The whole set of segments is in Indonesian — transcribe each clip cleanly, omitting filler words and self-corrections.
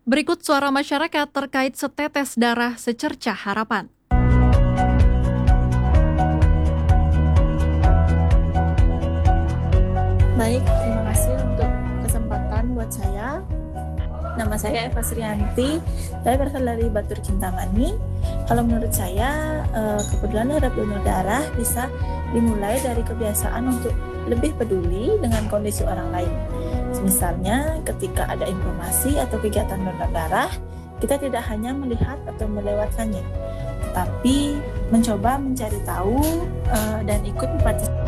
Berikut suara masyarakat terkait setetes darah secercah harapan. Baik, terima kasih untuk kesempatan buat saya. Nama saya Eva Srianti, saya berasal dari Batur Kintamani. Kalau menurut saya, kepedulian terhadap donor darah bisa dimulai dari kebiasaan untuk lebih peduli dengan kondisi orang lain. Misalnya, ketika ada informasi atau kegiatan donor darah, kita tidak hanya melihat atau melewatkannya, tetapi mencoba mencari tahu dan ikut berpartisipasi.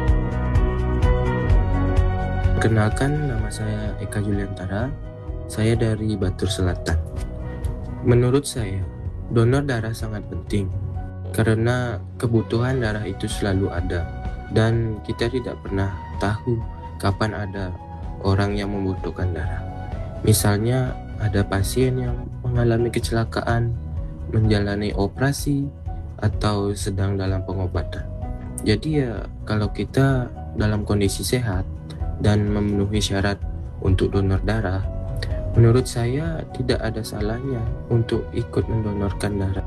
Kenalkan, nama saya Eka Juliantara, saya dari Batur Selatan. Menurut saya, donor darah sangat penting karena kebutuhan darah itu selalu ada dan kita tidak pernah tahu kapan ada orang yang membutuhkan darah. Misalnya ada pasien yang mengalami kecelakaan, menjalani operasi, atau sedang dalam pengobatan. Jadi kalau kita dalam kondisi sehat dan memenuhi syarat untuk donor darah, menurut saya tidak ada salahnya untuk ikut mendonorkan darah.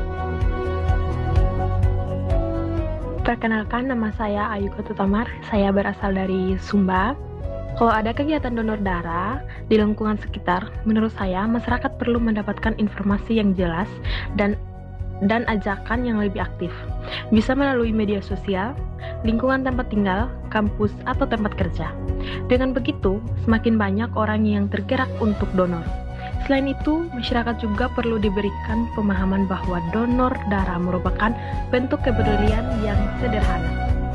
Perkenalkan, nama saya Ayu Kotutamar, saya berasal dari Sumba. Kalau ada kegiatan donor darah di lingkungan sekitar, menurut saya masyarakat perlu mendapatkan informasi yang jelas dan ajakan yang lebih aktif. Bisa melalui media sosial, lingkungan tempat tinggal, kampus, atau tempat kerja. Dengan begitu, semakin banyak orang yang tergerak untuk donor. Selain itu, masyarakat juga perlu diberikan pemahaman bahwa donor darah merupakan bentuk kepedulian yang sederhana.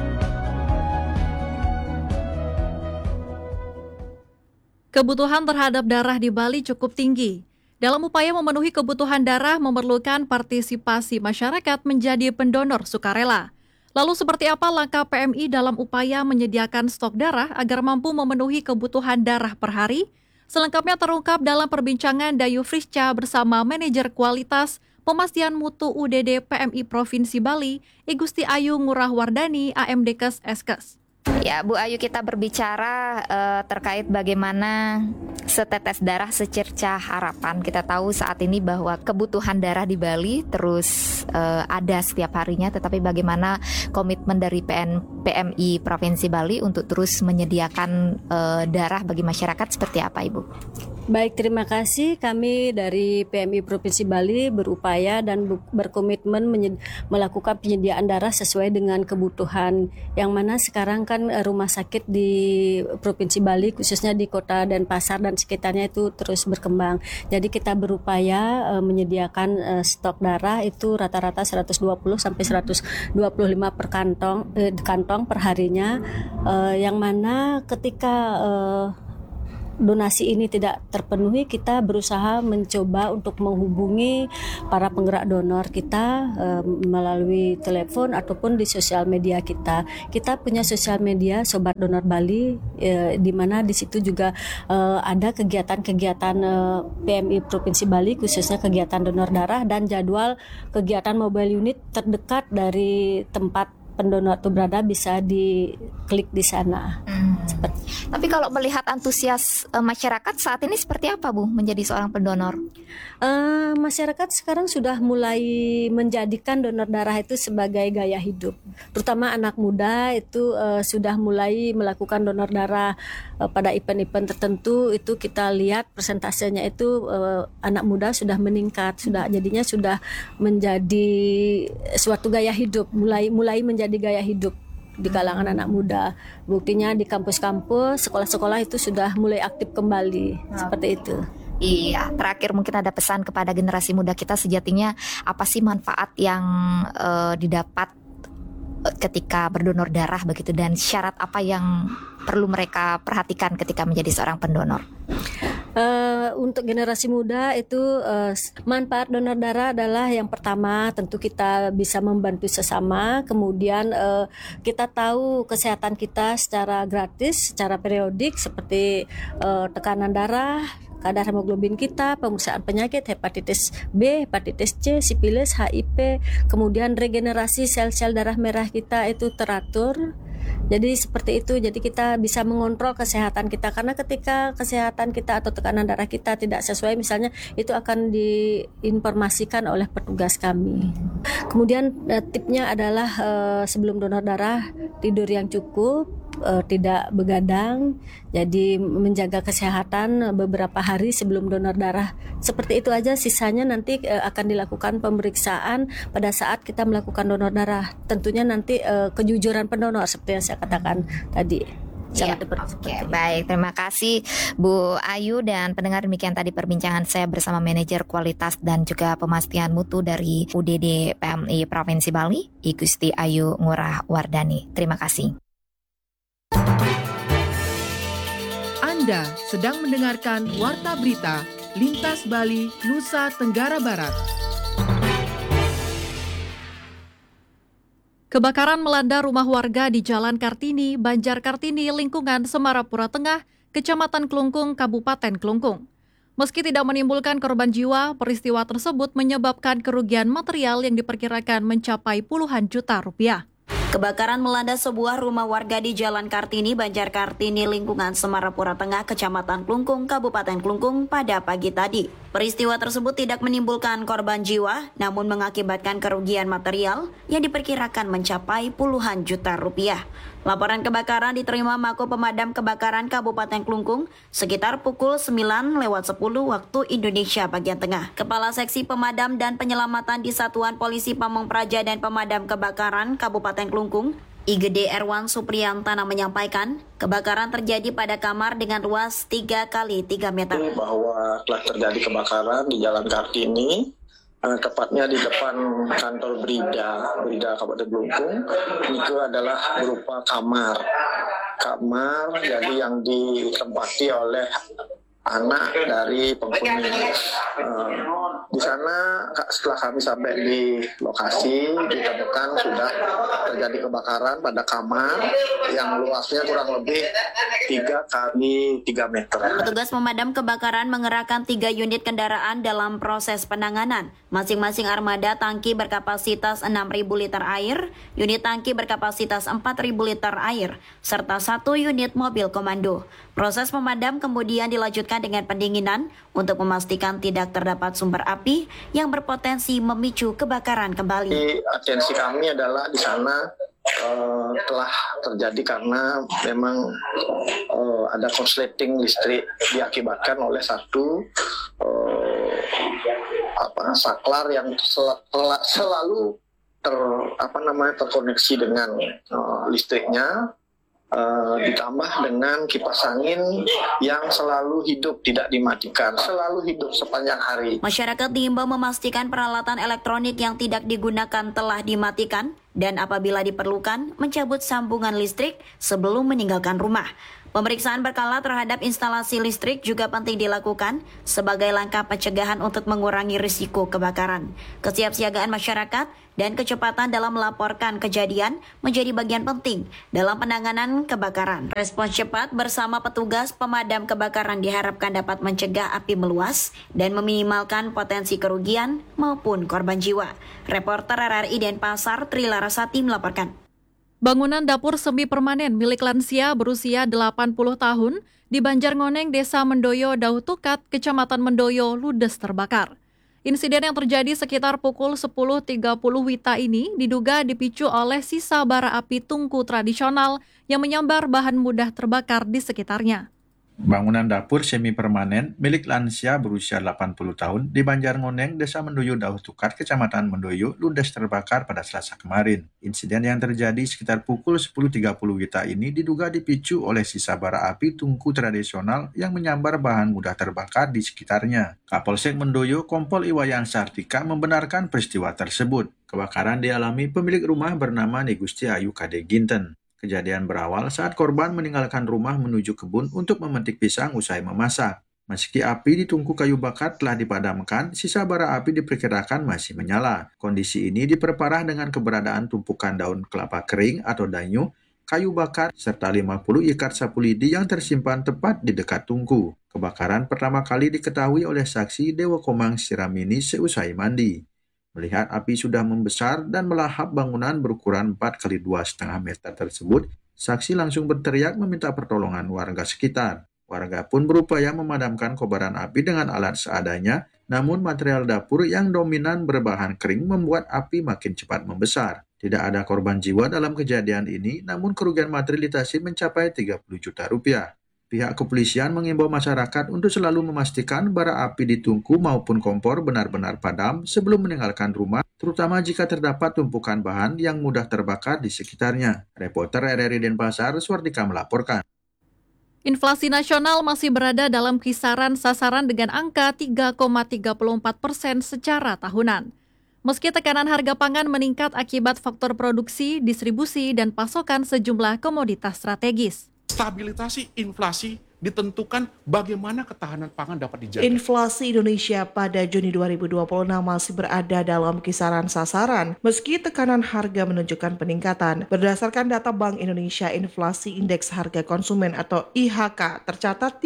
Kebutuhan terhadap darah di Bali cukup tinggi. Dalam upaya memenuhi kebutuhan darah memerlukan partisipasi masyarakat menjadi pendonor sukarela. Lalu seperti apa langkah PMI dalam upaya menyediakan stok darah agar mampu memenuhi kebutuhan darah per hari? Selengkapnya terungkap dalam perbincangan Dayu Frisca bersama Manajer Kualitas Pemastian Mutu UDD PMI Provinsi Bali, Igusti Ayu Ngurah Wardani, AMDkes Eskes. Ya, Bu Ayu, kita berbicara terkait bagaimana setetes darah secercah harapan. Kita tahu saat ini bahwa kebutuhan darah di Bali terus ada setiap harinya, tetapi bagaimana komitmen dari PMI Provinsi Bali untuk terus menyediakan darah bagi masyarakat seperti apa, Ibu? Baik, terima kasih. Kami dari PMI Provinsi Bali berupaya dan berkomitmen melakukan penyediaan darah sesuai dengan kebutuhan, yang mana sekarang kan rumah sakit di Provinsi Bali khususnya di Kota Denpasar dan sekitarnya itu terus berkembang. Jadi kita berupaya menyediakan stok darah itu rata-rata 120 sampai 125 per kantong per harinya, yang mana ketika donasi ini tidak terpenuhi, kita berusaha mencoba untuk menghubungi para penggerak donor kita melalui telepon ataupun di sosial media kita. Kita punya sosial media Sobat Donor Bali, di mana di situ juga ada kegiatan-kegiatan PMI Provinsi Bali, khususnya kegiatan donor darah dan jadwal kegiatan mobile unit terdekat dari tempat pendonor itu berada, bisa diklik di sana. Tapi kalau melihat antusias masyarakat saat ini seperti apa, Bu, menjadi seorang pendonor? Masyarakat sekarang sudah mulai menjadikan donor darah itu sebagai gaya hidup. Terutama anak muda itu sudah mulai melakukan donor darah pada event-event tertentu. Itu kita lihat persentasenya itu anak muda sudah meningkat, jadinya sudah menjadi suatu gaya hidup, mulai menjadi gaya hidup di kalangan anak muda. Buktinya di kampus-kampus, sekolah-sekolah itu sudah mulai aktif kembali, seperti itu. Iya, terakhir mungkin ada pesan kepada generasi muda kita, sejatinya apa sih manfaat yang didapat ketika berdonor darah begitu, dan syarat apa yang perlu mereka perhatikan ketika menjadi seorang pendonor? Untuk generasi muda itu manfaat donor darah adalah yang pertama tentu kita bisa membantu sesama, kemudian kita tahu kesehatan kita secara gratis, secara periodik, seperti tekanan darah, kadar hemoglobin kita, pemeriksaan penyakit hepatitis B, hepatitis C, sifilis, HIV, kemudian regenerasi sel-sel darah merah kita itu teratur. Jadi seperti itu, jadi kita bisa mengontrol kesehatan kita, karena ketika kesehatan kita atau tekanan darah kita tidak sesuai misalnya, itu akan diinformasikan oleh petugas kami. Kemudian tipnya adalah sebelum donor darah tidur yang cukup, tidak begadang, jadi menjaga kesehatan beberapa hari sebelum donor darah. Seperti itu aja, sisanya nanti akan dilakukan pemeriksaan pada saat kita melakukan donor darah. Tentunya nanti kejujuran pendonor seperti yang saya katakan tadi. Oke, baik. Terima kasih Bu Ayu dan pendengar, demikian tadi perbincangan saya bersama manajer kualitas dan juga pemastian mutu dari UDD PMI Provinsi Bali, I Gusti Ayu Ngurah Wardani. Terima kasih. Anda sedang mendengarkan Warta Berita Lintas Bali, Nusa Tenggara Barat. Kebakaran melanda rumah warga di Jalan Kartini, Banjar Kartini, lingkungan Semarapura Tengah, Kecamatan Klungkung, Kabupaten Klungkung. Meski tidak menimbulkan korban jiwa, peristiwa tersebut menyebabkan kerugian material yang diperkirakan mencapai puluhan juta rupiah. Kebakaran melanda sebuah rumah warga di Jalan Kartini, Banjar Kartini, lingkungan Semarapura Tengah, Kecamatan Klungkung, Kabupaten Klungkung pada pagi tadi. Peristiwa tersebut tidak menimbulkan korban jiwa, namun mengakibatkan kerugian material yang diperkirakan mencapai puluhan juta rupiah. Laporan kebakaran diterima Mako Pemadam Kebakaran Kabupaten Klungkung sekitar pukul 9:10 waktu Indonesia bagian tengah. Kepala Seksi Pemadam dan Penyelamatan di Satuan Polisi Pamong Praja dan Pemadam Kebakaran Kabupaten Klungkung, IGD Erwan Supriyantana menyampaikan, kebakaran terjadi pada kamar dengan luas 3x3 meter. Bahwa telah terjadi kebakaran di Jalan Kartini, tepatnya di depan kantor Brida Kabupaten Klungkung. Itu adalah berupa kamar jadi yang ditempati oleh anak dari penghuni. Di sana setelah kami sampai di lokasi ditemukan sudah terjadi kebakaran pada kamar yang luasnya kurang lebih 3x3 meter. Petugas pemadam kebakaran mengerahkan 3 unit kendaraan dalam proses penanganan. Masing-masing armada tangki berkapasitas 6.000 liter air, unit tangki berkapasitas 4.000 liter air, serta 1 unit mobil komando. Proses pemadam kemudian dilanjutkan dengan pendinginan untuk memastikan tidak terdapat sumber api yang berpotensi memicu kebakaran kembali. Atensi kami adalah di sana telah terjadi karena memang ada korsleting listrik diakibatkan oleh satu saklar yang selalu terkoneksi dengan listriknya. Ditambah dengan kipas angin yang selalu hidup, tidak dimatikan, selalu hidup sepanjang hari. Masyarakat diimbau memastikan peralatan elektronik yang tidak digunakan telah dimatikan dan apabila diperlukan mencabut sambungan listrik sebelum meninggalkan rumah. Pemeriksaan berkala terhadap instalasi listrik juga penting dilakukan sebagai langkah pencegahan untuk mengurangi risiko kebakaran. Kesiapsiagaan masyarakat dan kecepatan dalam melaporkan kejadian menjadi bagian penting dalam penanganan kebakaran. Respons cepat bersama petugas pemadam kebakaran diharapkan dapat mencegah api meluas dan meminimalkan potensi kerugian maupun korban jiwa. Reporter RRI Denpasar, Tri Larasati melaporkan. Bangunan dapur semi permanen milik lansia berusia 80 tahun di Banjarngoneng, Desa Mendoyo, Dauh Tukat, Kecamatan Mendoyo, ludes terbakar. Insiden yang terjadi sekitar pukul 10.30 WITA ini diduga dipicu oleh sisa bara api tungku tradisional yang menyambar bahan mudah terbakar di sekitarnya. Bangunan dapur semi permanen milik lansia berusia 80 tahun di Banjarngoneng, Desa Mendoyo, Dauh Tukat, Kecamatan Mendoyo, ludes terbakar pada Selasa kemarin. Insiden yang terjadi sekitar pukul 10.30 WITA ini diduga dipicu oleh sisa bara api tungku tradisional yang menyambar bahan mudah terbakar di sekitarnya. Kapolsek Mendoyo, Kompol Iwayan Sartika membenarkan peristiwa tersebut. Kebakaran dialami pemilik rumah bernama Gusti Ayu Kade Ginten. Kejadian berawal saat korban meninggalkan rumah menuju kebun untuk memetik pisang usai memasak. Meski api di tungku kayu bakar telah dipadamkan, sisa bara api diperkirakan masih menyala. Kondisi ini diperparah dengan keberadaan tumpukan daun kelapa kering atau danyu, kayu bakar, serta 50 ikat sapu lidi yang tersimpan tepat di dekat tungku. Kebakaran pertama kali diketahui oleh saksi Dewa Komang Siramini seusai mandi. Melihat api sudah membesar dan melahap bangunan berukuran 4x2,5 meter tersebut, Saksi langsung berteriak meminta pertolongan warga sekitar. Warga pun berupaya memadamkan kobaran api dengan alat seadanya, namun material dapur yang dominan berbahan kering membuat api makin cepat membesar. Tidak ada korban jiwa dalam kejadian ini, namun kerugian materi litasi mencapai 30 juta rupiah. Pihak kepolisian mengimbau masyarakat untuk selalu memastikan bara api di tungku maupun kompor benar-benar padam sebelum meninggalkan rumah, terutama jika terdapat tumpukan bahan yang mudah terbakar di sekitarnya. Reporter RRI Denpasar, Swardika melaporkan. Inflasi nasional masih berada dalam kisaran sasaran dengan angka 3,34% secara tahunan. Meski tekanan harga pangan meningkat akibat faktor produksi, distribusi, dan pasokan sejumlah komoditas strategis. Stabilisasi inflasi ditentukan bagaimana ketahanan pangan dapat dijaga. Inflasi Indonesia pada Juni 2026 masih berada dalam kisaran sasaran, meski tekanan harga menunjukkan peningkatan. Berdasarkan data Bank Indonesia, inflasi indeks harga konsumen atau IHK tercatat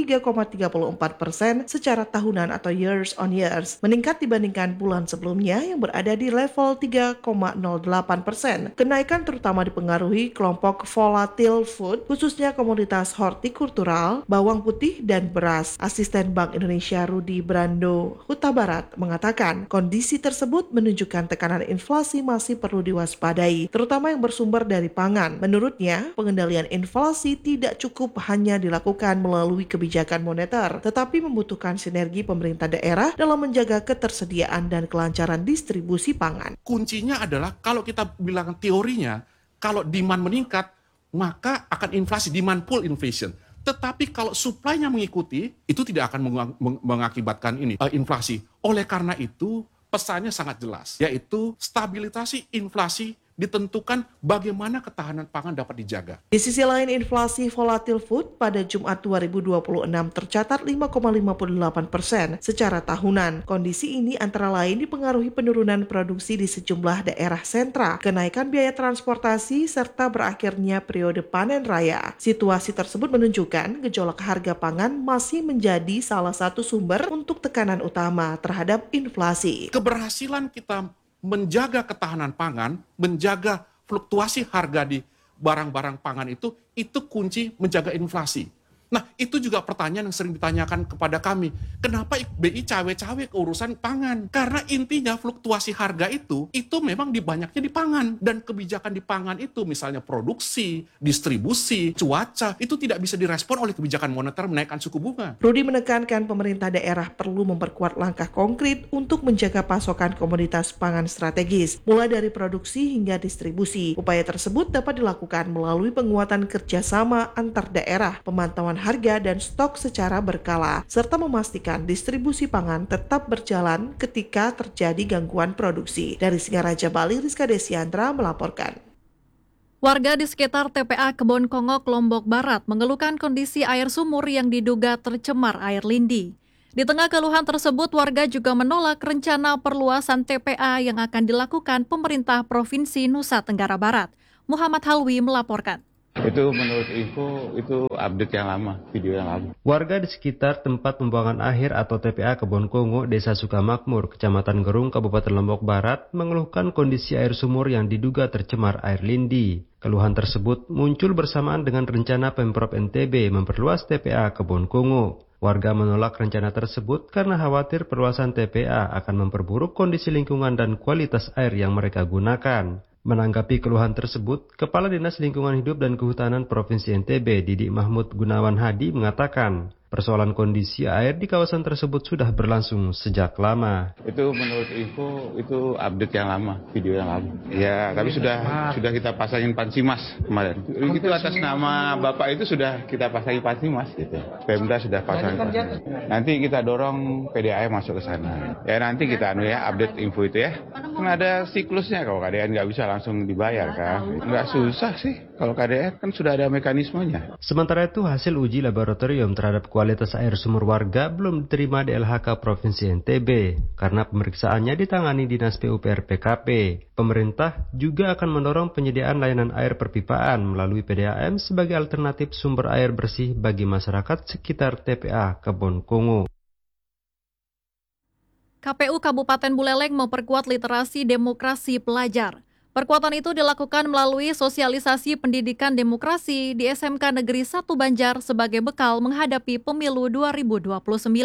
3,34% secara tahunan atau years on years, meningkat dibandingkan bulan sebelumnya yang berada di level 3,08%. Kenaikan terutama dipengaruhi kelompok volatile food, khususnya komoditas hortikultural, bawang putih, dan beras. Asisten Bank Indonesia Rudi Brando Huta Barat mengatakan kondisi tersebut menunjukkan tekanan inflasi masih perlu diwaspadai, terutama yang bersumber dari pangan. Menurutnya, pengendalian inflasi tidak cukup hanya dilakukan melalui kebijakan moneter, tetapi membutuhkan sinergi pemerintah daerah dalam menjaga ketersediaan dan kelancaran distribusi pangan. Kuncinya adalah kalau kita bilang teorinya, kalau demand meningkat, maka akan inflasi, demand pull inflation. Tetapi kalau supply-nya mengikuti, itu tidak akan mengakibatkan inflasi. Oleh karena itu, pesannya sangat jelas, yaitu stabilisasi inflasi ditentukan bagaimana ketahanan pangan dapat dijaga. Di sisi lain, inflasi volatile food pada Jumat 2026 tercatat 5,58% secara tahunan. Kondisi ini antara lain dipengaruhi penurunan produksi di sejumlah daerah sentra, kenaikan biaya transportasi, serta berakhirnya periode panen raya. Situasi tersebut menunjukkan gejolak harga pangan masih menjadi salah satu sumber untuk tekanan utama terhadap inflasi. Keberhasilan kita menjaga ketahanan pangan, menjaga fluktuasi harga di barang-barang pangan itu kunci menjaga inflasi. Nah, itu juga pertanyaan yang sering ditanyakan kepada kami. Kenapa BI cawe-cawe ke urusan pangan? Karena intinya fluktuasi harga itu memang banyaknya di pangan. Dan kebijakan di pangan itu misalnya produksi, distribusi, cuaca, itu tidak bisa direspon oleh kebijakan moneter menaikkan suku bunga. Rudi menekankan pemerintah daerah perlu memperkuat langkah konkret untuk menjaga pasokan komoditas pangan strategis, mulai dari produksi hingga distribusi. Upaya tersebut dapat dilakukan melalui penguatan kerjasama antar daerah, pemantauan harga dan stok secara berkala, serta memastikan distribusi pangan tetap berjalan ketika terjadi gangguan produksi. Dari Singaraja, Bali, Rizka Desiandra melaporkan. Warga di sekitar TPA Kebon Kongok, Lombok Barat mengeluhkan kondisi air sumur yang diduga tercemar air lindi. Di tengah keluhan tersebut, warga juga menolak rencana perluasan TPA yang akan dilakukan pemerintah Provinsi Nusa Tenggara Barat. Muhammad Halwi melaporkan. Itu menurut info, itu update yang lama, video yang lama. Warga di sekitar tempat pembuangan akhir atau TPA Kebon Kongo, Desa Sukamakmur, Kecamatan Gerung, Kabupaten Lombok Barat, mengeluhkan kondisi air sumur yang diduga tercemar air lindi. Keluhan tersebut muncul bersamaan dengan rencana Pemprov NTB memperluas TPA Kebon Kongo. Warga menolak rencana tersebut karena khawatir perluasan TPA akan memperburuk kondisi lingkungan dan kualitas air yang mereka gunakan. Menanggapi keluhan tersebut, Kepala Dinas Lingkungan Hidup dan Kehutanan Provinsi NTB, Didik Mahmud Gunawan Hadi, mengatakan persoalan kondisi air di kawasan tersebut sudah berlangsung sejak lama. Itu menurut info, itu update yang lama, video yang lama. Ya, tapi sudah kita pasangin Pansimas kemarin. Itu atas nama Bapak itu sudah kita pasangin Pansimas gitu. Pemda sudah pasangin. Nanti kita dorong PDAM masuk ke sana. Ya nanti kita update info itu ya. Kan ada siklusnya, kalau KDN nggak bisa langsung dibayar kan. Nggak susah sih, kalau KDN kan sudah ada mekanismenya. Sementara itu hasil uji laboratorium terhadap kualitas air sumur warga belum diterima di LHK Provinsi NTB karena pemeriksaannya ditangani Dinas PUPR PKP. Pemerintah juga akan mendorong penyediaan layanan air perpipaan melalui PDAM sebagai alternatif sumber air bersih bagi masyarakat sekitar TPA Kebon Kongo. KPU Kabupaten Buleleng memperkuat literasi demokrasi pelajar. Perkuatan itu dilakukan melalui sosialisasi pendidikan demokrasi di SMK Negeri 1 Banjar sebagai bekal menghadapi pemilu 2029.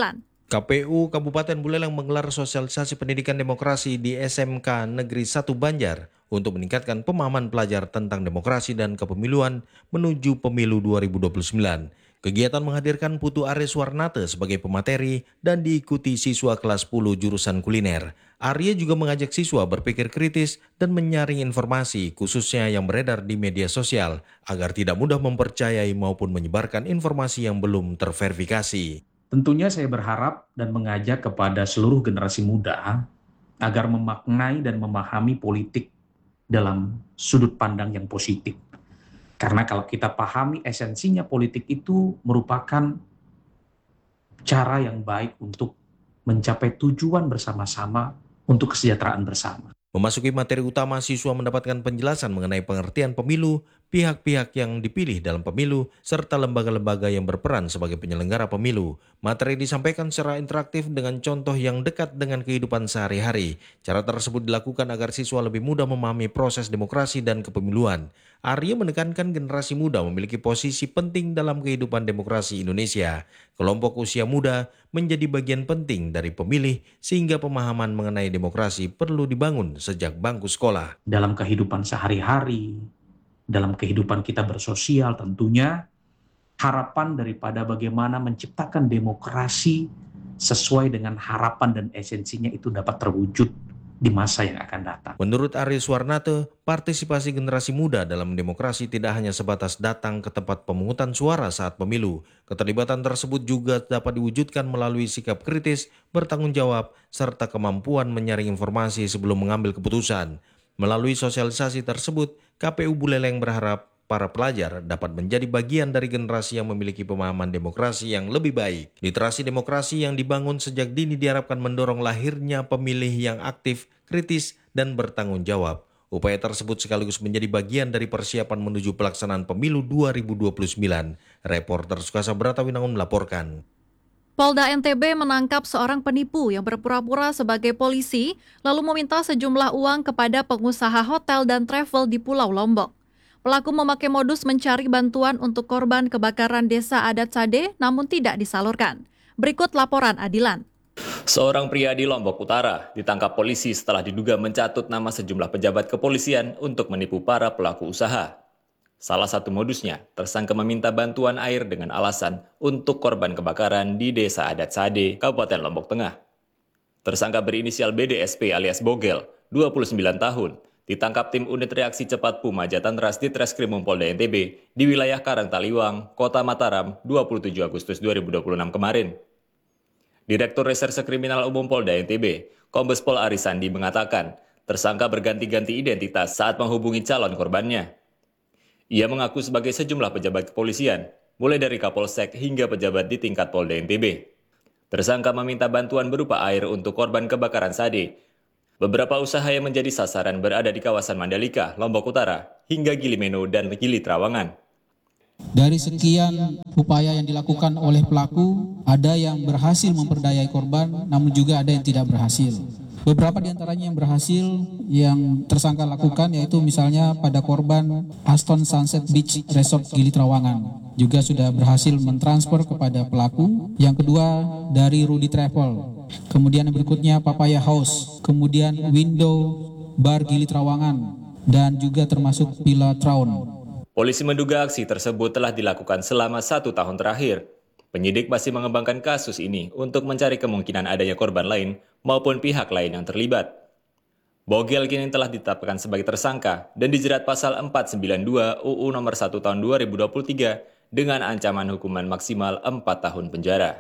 KPU Kabupaten Buleleng menggelar sosialisasi pendidikan demokrasi di SMK Negeri 1 Banjar untuk meningkatkan pemahaman pelajar tentang demokrasi dan kepemiluan menuju pemilu 2029. Kegiatan menghadirkan Putu Ares Warnate sebagai pemateri dan diikuti siswa kelas 10 jurusan kuliner. Arya juga mengajak siswa berpikir kritis dan menyaring informasi khususnya yang beredar di media sosial agar tidak mudah mempercayai maupun menyebarkan informasi yang belum terverifikasi. Tentunya saya berharap dan mengajak kepada seluruh generasi muda agar memaknai dan memahami politik dalam sudut pandang yang positif. Karena kalau kita pahami esensinya politik itu merupakan cara yang baik untuk mencapai tujuan bersama-sama untuk kesejahteraan bersama. Memasuki materi utama, siswa mendapatkan penjelasan mengenai pengertian pemilu, pihak-pihak yang dipilih dalam pemilu, serta lembaga-lembaga yang berperan sebagai penyelenggara pemilu. Materi disampaikan secara interaktif dengan contoh yang dekat dengan kehidupan sehari-hari. Cara tersebut dilakukan agar siswa lebih mudah memahami proses demokrasi dan kepemiluan. Arya menekankan generasi muda memiliki posisi penting dalam kehidupan demokrasi Indonesia. Kelompok usia muda menjadi bagian penting dari pemilih sehingga pemahaman mengenai demokrasi perlu dibangun sejak bangku sekolah. Dalam kehidupan sehari-hari, dalam kehidupan kita bersosial tentunya, harapan daripada bagaimana menciptakan demokrasi sesuai dengan harapan dan esensinya itu dapat terwujud di masa yang akan datang. Menurut Aris Warnate, partisipasi generasi muda dalam demokrasi tidak hanya sebatas datang ke tempat pemungutan suara saat pemilu. Keterlibatan tersebut juga dapat diwujudkan melalui sikap kritis, bertanggung jawab, serta kemampuan menyaring informasi sebelum mengambil keputusan. Melalui sosialisasi tersebut, KPU Buleleng berharap para pelajar dapat menjadi bagian dari generasi yang memiliki pemahaman demokrasi yang lebih baik. Literasi demokrasi yang dibangun sejak dini diharapkan mendorong lahirnya pemilih yang aktif, kritis, dan bertanggung jawab. Upaya tersebut sekaligus menjadi bagian dari persiapan menuju pelaksanaan pemilu 2029. Reporter Sukasa Bratawinangun melaporkan. Polda NTB menangkap seorang penipu yang berpura-pura sebagai polisi lalu meminta sejumlah uang kepada pengusaha hotel dan travel di Pulau Lombok. Pelaku memakai modus mencari bantuan untuk korban kebakaran desa adat Sade namun tidak disalurkan. Berikut laporan Adilan. Seorang pria di Lombok Utara ditangkap polisi setelah diduga mencatut nama sejumlah pejabat kepolisian untuk menipu para pelaku usaha. Salah satu modusnya, tersangka meminta bantuan air dengan alasan untuk korban kebakaran di desa adat Sade, Kabupaten Lombok Tengah. Tersangka berinisial BDSP alias Bogel, 29 tahun, ditangkap tim unit reaksi cepat Puma Jatanras di Treskrimum Polda NTB di wilayah Karangtaliwang, Kota Mataram, 27 Agustus 2026 kemarin. Direktur Reserse Kriminal Umum Polda NTB, Kombes Pol Arisandi mengatakan, tersangka berganti-ganti identitas saat menghubungi calon korbannya. Ia mengaku sebagai sejumlah pejabat kepolisian, mulai dari Kapolsek hingga pejabat di tingkat Polda NTB. Tersangka meminta bantuan berupa air untuk korban kebakaran Sade. Beberapa usaha yang menjadi sasaran berada di kawasan Mandalika, Lombok Utara, hingga Gilimeno dan Gili Trawangan. Dari sekian upaya yang dilakukan oleh pelaku, ada yang berhasil memperdayai korban, namun juga ada yang tidak berhasil. Beberapa di antaranya yang berhasil yang tersangka lakukan yaitu misalnya pada korban Aston Sunset Beach Resort Gili Trawangan. Juga sudah berhasil mentransfer kepada pelaku. Yang kedua dari Rudy Travel. Kemudian yang berikutnya Papaya House, kemudian Window Bar Gili Trawangan, dan juga termasuk Villa Traun. Polisi menduga aksi tersebut telah dilakukan selama 1 tahun terakhir. Penyidik masih mengembangkan kasus ini untuk mencari kemungkinan adanya korban lain maupun pihak lain yang terlibat. Bogel kini telah ditetapkan sebagai tersangka dan dijerat pasal 492 UU nomor 1 tahun 2023 dengan ancaman hukuman maksimal 4 tahun penjara.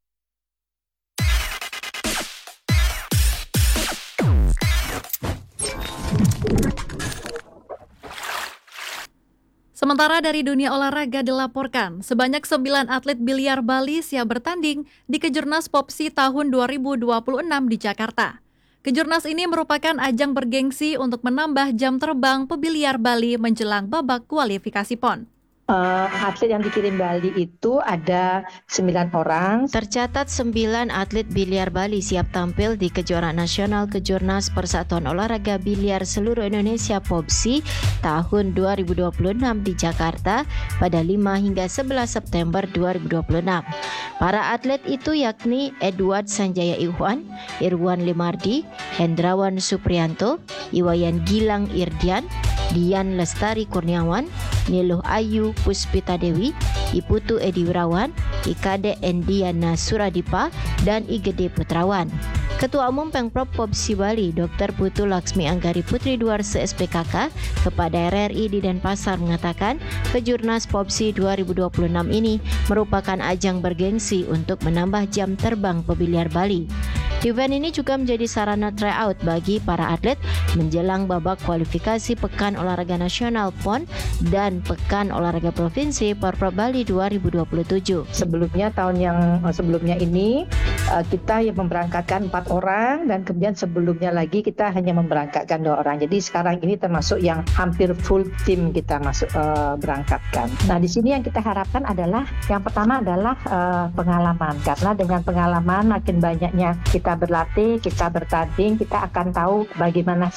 Sementara dari dunia olahraga dilaporkan, sebanyak 9 atlet biliar Bali siap bertanding di Kejurnas Popsi tahun 2026 di Jakarta. Kejurnas ini merupakan ajang bergengsi untuk menambah jam terbang pebiliar Bali menjelang babak kualifikasi PON. Atlet yang dikirim Bali itu ada 9 orang. Tercatat 9 atlet biliar Bali siap tampil di kejuaraan nasional Kejurnas Persatuan Olahraga Biliar Seluruh Indonesia POBSI tahun 2026 di Jakarta pada 5 hingga 11 September 2026. Para atlet itu yakni Edward Sanjaya Ikhwan, Irwan Limardi, Hendrawan Supriyanto, Iwayan Gilang Irdian, Dian Lestari Kurniawan, Niluh Ayu Puspita Dewi, Iputu Edi Wirawan, Ikade Endiana Suradipa, dan Igede Putrawan. Ketua Umum Pengprov POBSI Bali, Dr. Putu Laksmi Anggari Putri Duarse SPKK kepada RRI di Denpasar mengatakan Kejurnas POBSI 2026 ini merupakan ajang bergengsi untuk menambah jam terbang pebiliar Bali. Event ini juga menjadi sarana tryout bagi para atlet menjelang babak kualifikasi Pekan Olahraga Nasional PON dan Pekan Olahraga Provinsi Porprov Bali 2027. Sebelumnya tahun yang sebelumnya ini kita yang memberangkatkan 4 orang dan kemudian sebelumnya lagi kita hanya memberangkatkan 2 orang. Jadi sekarang ini termasuk yang hampir full tim kita masuk berangkatkan. Nah, di sini yang kita harapkan adalah yang pertama adalah pengalaman, karena dengan pengalaman makin banyaknya kita berlatih, kita bertanding, kita akan tahu bagaimana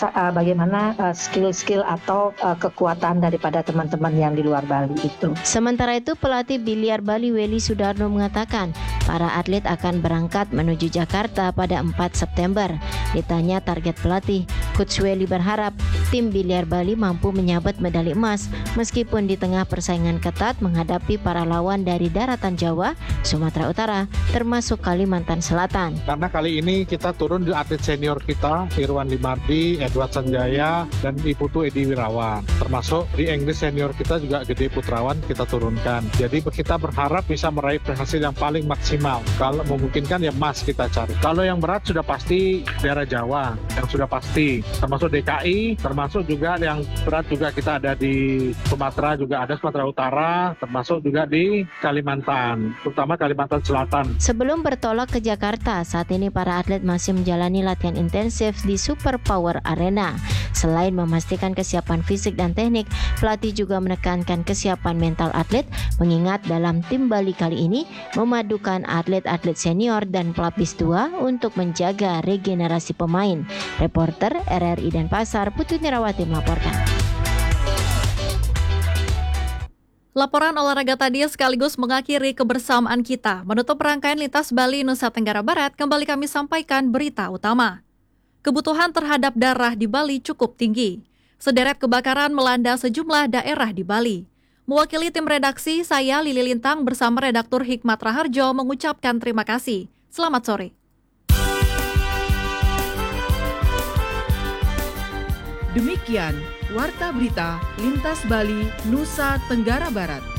skill-skill atau kekuatan daripada teman-teman yang di luar Bali itu. Sementara itu pelatih biliar Bali Weli Sudarno mengatakan para atlet akan berangkat menuju Jakarta pada 4 September. Ditanya target pelatih, Coach Weli berharap tim biliar Bali mampu menyabet medali emas meskipun di tengah persaingan ketat menghadapi para lawan dari daratan Jawa, Sumatera Utara, termasuk Kalimantan Selatan. Karena kali ini kita turun di atlet senior kita, Irwan Limardi, Edward Sanjaya, dan Iputu Edi Wirawan. Termasuk di Inggris senior kita juga Gede Putrawan kita turunkan. Jadi kita berharap bisa meraih hasil yang paling maksimal. Kalau memungkinkan ya emas kita cari. Kalau yang berat sudah pasti daerah Jawa, yang sudah pasti. Termasuk DKI, termasuk juga yang berat juga kita ada di Sumatera, juga ada Sumatera Utara, termasuk juga di Kalimantan, terutama Kalimantan Selatan. Sebelum bertolak ke Jakarta, saat ini para atlet masih menjalani latihan intensif di Super Power Arena. Selain memastikan kesiapan fisik dan teknik, pelatih juga menekankan kesiapan mental atlet, mengingat dalam tim Bali kali ini memadukan atlet-atlet senior dan pelapis tua untuk menjaga regenerasi pemain. Reporter RRI Denpasar, Putri Nirawati melaporkan. Laporan olahraga tadi sekaligus mengakhiri kebersamaan kita. Menutup rangkaian Lintas Bali Nusa Tenggara Barat, kembali kami sampaikan berita utama. Kebutuhan terhadap darah di Bali cukup tinggi. Sederet kebakaran melanda sejumlah daerah di Bali. Mewakili tim redaksi, saya Lili Lintang bersama redaktur Hikmat Raharjo mengucapkan terima kasih. Selamat sore. Demikian Warta Berita Lintas Bali Nusa Tenggara Barat.